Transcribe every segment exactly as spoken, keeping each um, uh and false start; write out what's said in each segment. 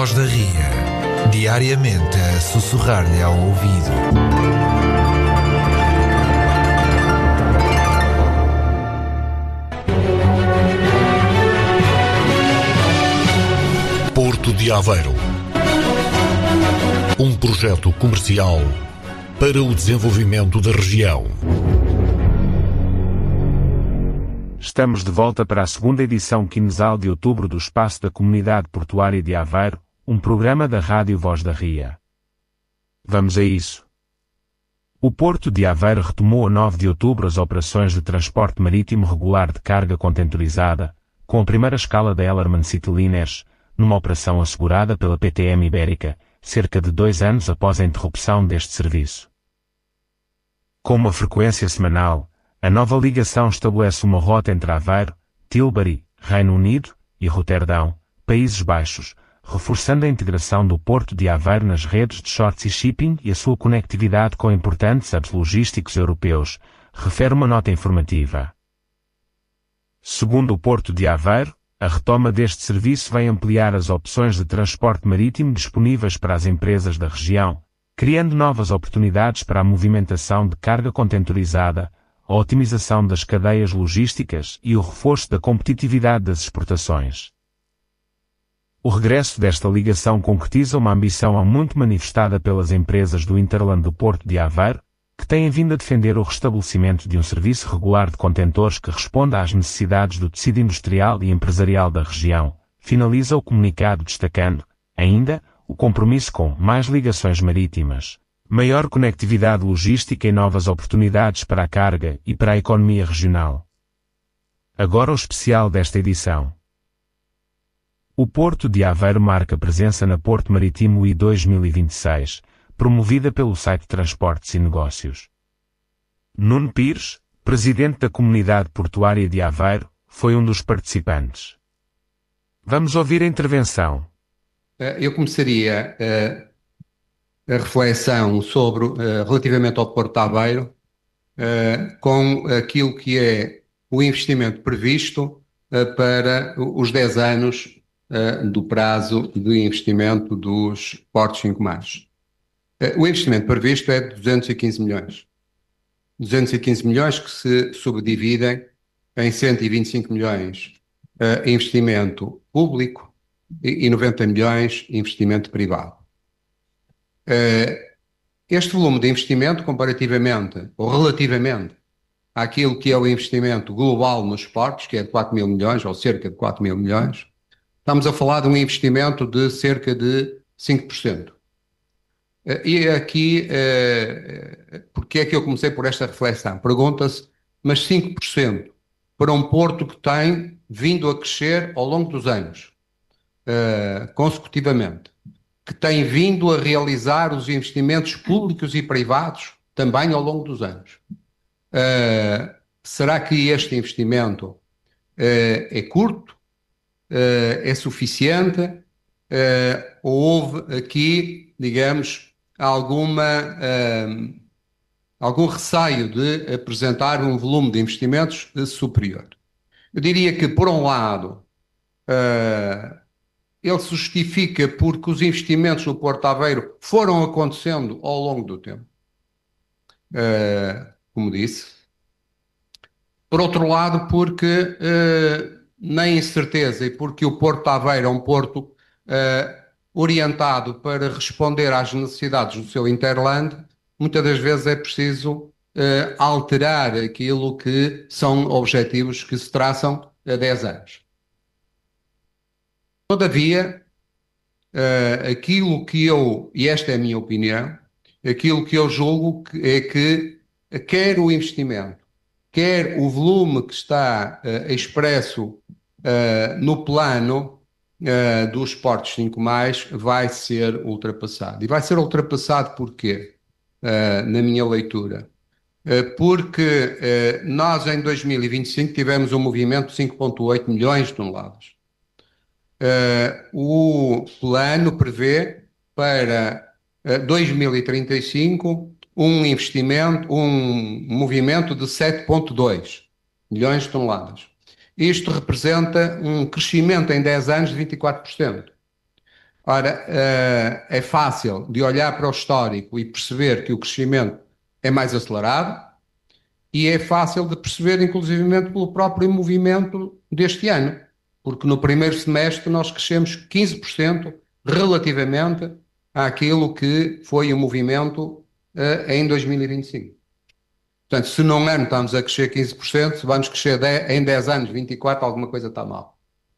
Voz da Ria, diariamente a sussurrar-lhe ao ouvido. Porto de Aveiro. Um projeto comercial para o desenvolvimento da região. Estamos de volta para a segunda edição quinzal de outubro do Espaço da Comunidade Portuária de Aveiro, um programa da Rádio Voz da Ria. Vamos a isso. O Porto de Aveiro retomou a nove de outubro as operações de transporte marítimo regular de carga contentorizada, com a primeira escala da Ellerman Cityliners, numa operação assegurada pela P T M Ibérica, cerca de dois anos após a interrupção deste serviço. Com uma frequência semanal, a nova ligação estabelece uma rota entre Aveiro, Tilbury, Reino Unido, e Roterdão, Países Baixos, reforçando a integração do Porto de Aveiro nas redes de short sea shipping e a sua conectividade com importantes hubs logísticos europeus, refere uma nota informativa. Segundo o Porto de Aveiro, a retoma deste serviço vai ampliar as opções de transporte marítimo disponíveis para as empresas da região, criando novas oportunidades para a movimentação de carga contentorizada, a otimização das cadeias logísticas e o reforço da competitividade das exportações. O regresso desta ligação concretiza uma ambição há muito manifestada pelas empresas do Interland do Porto de Aveiro, que têm vindo a defender o restabelecimento de um serviço regular de contentores que responda às necessidades do tecido industrial e empresarial da região, finaliza o comunicado destacando, ainda, o compromisso com mais ligações marítimas, maior conectividade logística e novas oportunidades para a carga e para a economia regional. Agora o especial desta edição. O Porto de Aveiro marca presença na Porto Marítimo I dois mil e vinte e seis, promovida pelo site Transportes e Negócios. Nuno Pires, presidente da Comunidade Portuária de Aveiro, foi um dos participantes. Vamos ouvir a intervenção. Eu começaria a, a reflexão sobre, relativamente ao Porto de Aveiro, com aquilo que é o investimento previsto para os dez anos do prazo de investimento dos portos cinco mares. O investimento previsto é de duzentos e quinze milhões. duzentos e quinze milhões que se subdividem em cento e vinte e cinco milhões uh, investimento público e, e noventa milhões investimento privado. Uh, este volume de investimento, comparativamente ou relativamente àquilo que é o investimento global nos portos, que é de quatro mil milhões ou cerca de quatro mil milhões, estamos a falar de um investimento de cerca de cinco por cento. E aqui, porque é que eu comecei por esta reflexão? Pergunta-se, mas cinco por cento para um porto que tem vindo a crescer ao longo dos anos, consecutivamente, que tem vindo a realizar os investimentos públicos e privados também ao longo dos anos. Será que este investimento é curto? É suficiente? Ou houve aqui, digamos, alguma, uh, algum receio de apresentar um volume de investimentos superior? Eu diria que, por um lado, uh, ele se justifica porque os investimentos no Porto de Aveiro foram acontecendo ao longo do tempo, uh, como disse. Por outro lado, porque uh, na incerteza e porque o Porto de Aveiro é um porto uh, orientado para responder às necessidades do seu Interland, muitas das vezes é preciso uh, alterar aquilo que são objetivos que se traçam a dez anos. Todavia, uh, aquilo que eu, e esta é a minha opinião, aquilo que eu julgo que é que quer o investimento, quer o volume que está uh, expresso uh, no plano Uh, dos portos cinco mais, vai ser ultrapassado. E vai ser ultrapassado porquê? Uh, na minha leitura. Uh, porque uh, nós em dois mil e vinte e cinco tivemos um movimento de cinco vírgula oito milhões de toneladas. Uh, o plano prevê para uh, dois mil e trinta e cinco um investimento, um movimento de sete vírgula dois milhões de toneladas. Isto representa um crescimento em dez anos de vinte e quatro por cento. Ora, uh, é fácil de olhar para o histórico e perceber que o crescimento é mais acelerado e é fácil de perceber, inclusivamente, pelo próprio movimento deste ano, porque no primeiro semestre nós crescemos quinze por cento relativamente àquilo que foi o movimento uh, em dois mil e vinte e cinco. Portanto, se num ano estamos a crescer quinze por cento, se vamos crescer dez, em dez anos, vinte e quatro, alguma coisa está mal.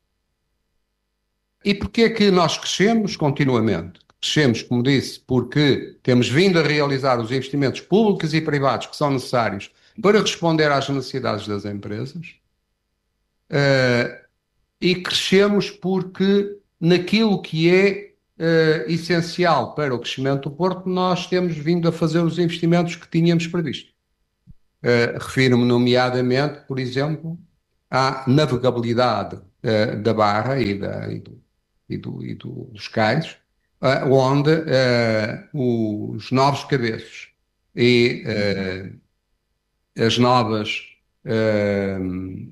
E porquê é que nós crescemos continuamente? Crescemos, como disse, porque temos vindo a realizar os investimentos públicos e privados que são necessários para responder às necessidades das empresas. Uh, e crescemos porque naquilo que é uh, essencial para o crescimento do Porto, nós temos vindo a fazer os investimentos que tínhamos previsto. Uh, refiro-me nomeadamente, por exemplo, à navegabilidade uh, da Barra e, da, e, do, e, do, e do, dos cais, uh, onde uh, os novos cabeços e uh, as novas uh,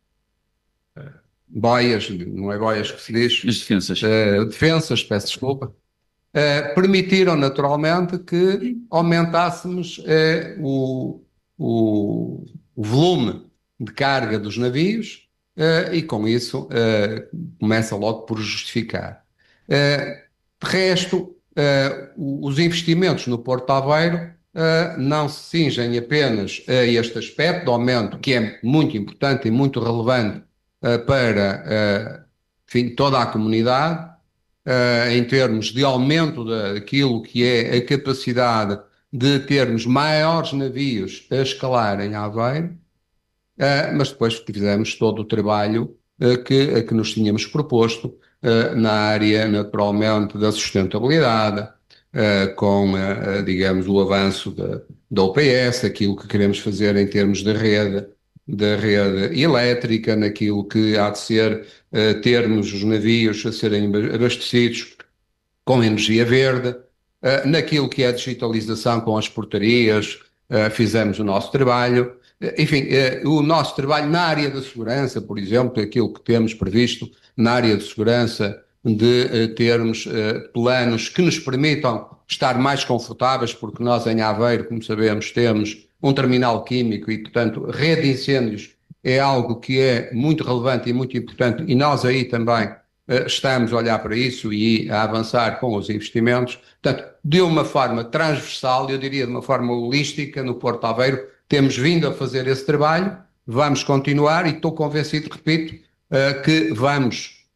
boias, não é boias que se diz, as defensas, uh, defensas, peço desculpa, uh, permitiram naturalmente que aumentássemos uh, o, o, o volume de carga dos navios uh, e com isso uh, começa logo por justificar. Uh, de resto, uh, os investimentos no Porto de Aveiro uh, não se cingem apenas a este aspecto de aumento, que é muito importante e muito relevante uh, para uh, enfim, toda a comunidade, uh, em termos de aumento daquilo que é a capacidade de termos maiores navios a escalar em Aveiro, uh, mas depois fizemos todo o trabalho uh, que, uh, que nos tínhamos proposto uh, na área, naturalmente, da sustentabilidade, uh, com, uh, digamos, o avanço da, da O P S, aquilo que queremos fazer em termos de rede, da rede elétrica, naquilo que há de ser uh, termos os navios a serem abastecidos com energia verde, Uh, naquilo que é a digitalização com as portarias, uh, fizemos o nosso trabalho. Uh, enfim, uh, o nosso trabalho na área da segurança, por exemplo, aquilo que temos previsto na área de segurança, de uh, termos uh, planos que nos permitam estar mais confortáveis, porque nós em Aveiro, como sabemos, temos um terminal químico e, portanto, rede de incêndios é algo que é muito relevante e muito importante, e nós aí também estamos a olhar para isso e a avançar com os investimentos. Portanto, de uma forma transversal, eu diria de uma forma holística, no Porto de Aveiro, temos vindo a fazer esse trabalho, vamos continuar e estou convencido, repito, que vamos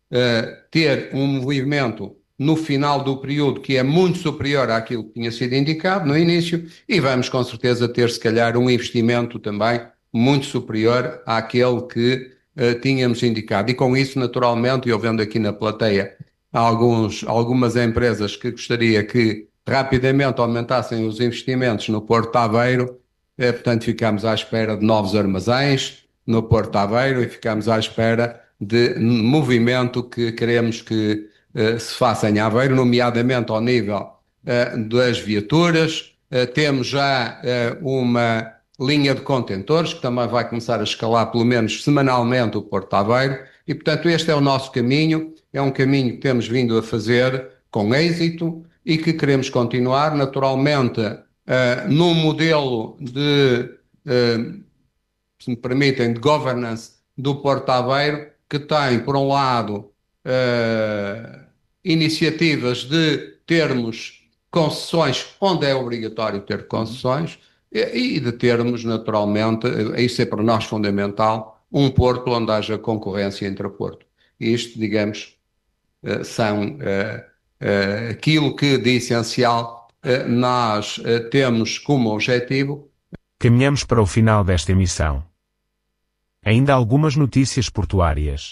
ter um movimento no final do período que é muito superior àquilo que tinha sido indicado no início e vamos com certeza ter, se calhar, um investimento também muito superior àquele que Uh, tínhamos indicado. E com isso, naturalmente, eu vendo aqui na plateia alguns, algumas empresas que gostaria que rapidamente aumentassem os investimentos no Porto de Aveiro, uh, portanto ficamos à espera de novos armazéns no Porto de Aveiro e ficamos à espera de movimento que queremos que uh, se faça em Aveiro, nomeadamente ao nível uh, das viaturas. Uh, temos já uh, uma linha de contentores, que também vai começar a escalar pelo menos semanalmente o Porto de Aveiro, e portanto este é o nosso caminho, é um caminho que temos vindo a fazer com êxito e que queremos continuar, naturalmente, uh, num modelo de, uh, se me permitem, de governance do Porto de Aveiro, que tem, por um lado, uh, iniciativas de termos concessões onde é obrigatório ter concessões, e de termos, naturalmente, isso é para nós fundamental, um porto onde haja concorrência entre o porto. E isto, digamos, são aquilo que de essencial nós temos como objetivo. Caminhamos para o final desta emissão. Ainda algumas notícias portuárias.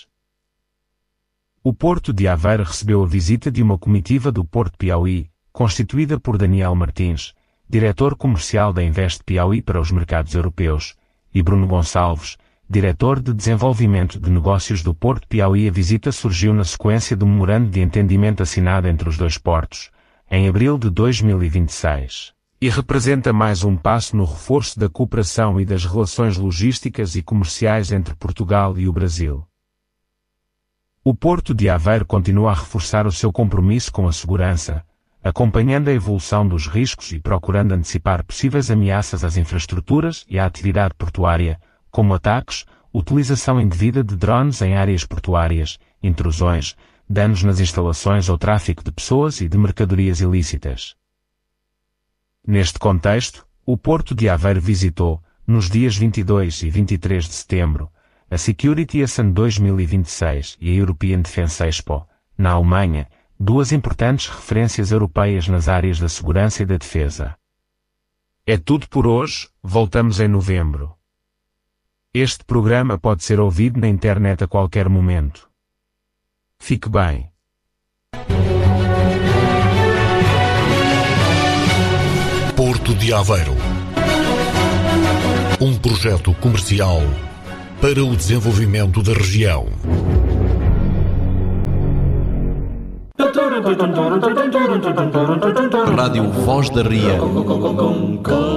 O Porto de Aveiro recebeu a visita de uma comitiva do Porto Piauí, constituída por Daniel Martins, diretor comercial da Invest Piauí para os mercados europeus, e Bruno Gonçalves, diretor de desenvolvimento de negócios do Porto Piauí. A visita surgiu na sequência do memorando de entendimento assinado entre os dois portos, em abril de dois mil e vinte e seis, e representa mais um passo no reforço da cooperação e das relações logísticas e comerciais entre Portugal e o Brasil. O Porto de Aveiro continua a reforçar o seu compromisso com a segurança, acompanhando a evolução dos riscos e procurando antecipar possíveis ameaças às infraestruturas e à atividade portuária, como ataques, utilização indevida de drones em áreas portuárias, intrusões, danos nas instalações ou tráfico de pessoas e de mercadorias ilícitas. Neste contexto, o Porto de Aveiro visitou, nos dias vinte e dois e vinte e três de setembro, a Security Essen dois mil e vinte e seis e a European Defence Expo, na Alemanha, duas importantes referências europeias nas áreas da segurança e da defesa. É tudo por hoje, voltamos em novembro. Este programa pode ser ouvido na internet a qualquer momento. Fique bem. Porto de Aveiro. Um projeto comercial para o desenvolvimento da região. Rádio Voz da Ria.